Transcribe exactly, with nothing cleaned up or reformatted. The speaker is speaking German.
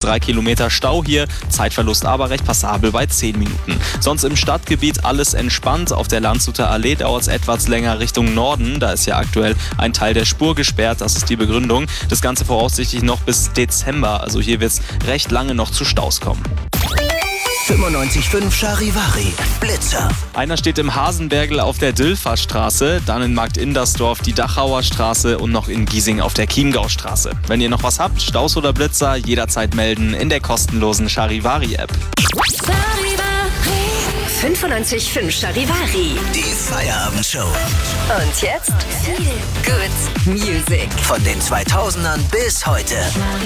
drei Kilometer Stau hier, Zeitverlust aber recht passabel bei zehn Minuten. Sonst im Stadtgebiet alles entspannt. Auf der Landshuter Allee dauert es etwas länger Richtung Norden. Da ist ja aktuell ein Teil der Spur gesperrt, das ist die Begründung. Das Ganze voraussichtlich noch bis Dezember, also hier wird es recht lange noch zu Staus kommen. fünfundneunzig Komma fünf Charivari, Blitzer. Einer steht im Hasenbergl auf der Dillferstraße, dann in Markt Indersdorf die Dachauer Straße und noch in Giesing auf der Chiemgaustraße. Wenn ihr noch was habt, Staus oder Blitzer, jederzeit melden in der kostenlosen Charivari-App. fünfundneunzig Komma fünf Charivari. Die Feierabendshow. Und jetzt Good Music. Von den zweitausendern bis heute.